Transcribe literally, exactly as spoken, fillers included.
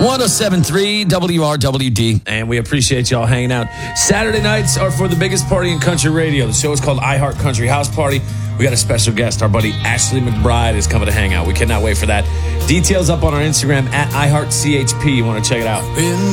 one oh seven point three W R W D. And we appreciate y'all hanging out. Saturday nights are for the biggest party in country radio. The show is called iHeart Country House Party. We got a special guest. Our buddy Ashley McBride is coming to hang out. We cannot wait for that. Details up on our Instagram at iHeartCHP. You want to check it out.